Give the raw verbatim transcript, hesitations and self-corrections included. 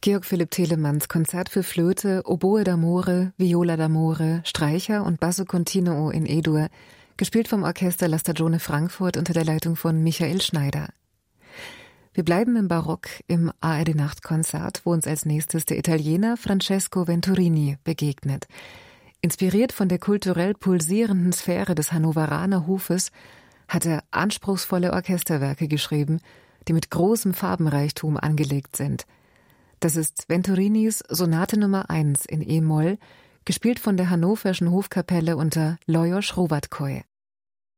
Georg Philipp Telemanns Konzert für Flöte, Oboe d'amore, Viola d'amore, Streicher und Basso continuo in E-Dur, gespielt vom Orchester La Stagione Frankfurt unter der Leitung von Michael Schneider. Wir bleiben im Barock im A R D-Nachtkonzert, wo uns als nächstes der Italiener Francesco Venturini begegnet. Inspiriert von der kulturell pulsierenden Sphäre des Hannoveraner Hofes hat er anspruchsvolle Orchesterwerke geschrieben, die mit großem Farbenreichtum angelegt sind. Das ist Venturinis Sonate Nummer eins in E-Moll, gespielt von der Hannoverschen Hofkapelle unter Lajos Hrovatkoi.